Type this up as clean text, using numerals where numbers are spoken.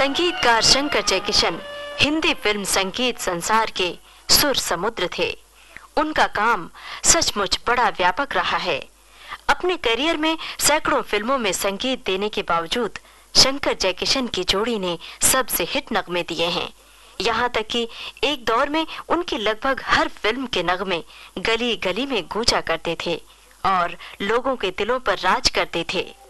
संगीतकार शंकर जयकिशन हिंदी फिल्म संगीत संसार के सुर समुद्र थे। उनका काम सचमुच बड़ा व्यापक रहा है। अपने करियर में सैकड़ों फिल्मों में संगीत देने के बावजूद शंकर जयकिशन की जोड़ी ने सबसे हिट नगमे दिए हैं। यहाँ तक कि एक दौर में उनकी लगभग हर फिल्म के नगमे गली गली में गूंजा करते थे और लोगों के दिलों पर राज करते थे।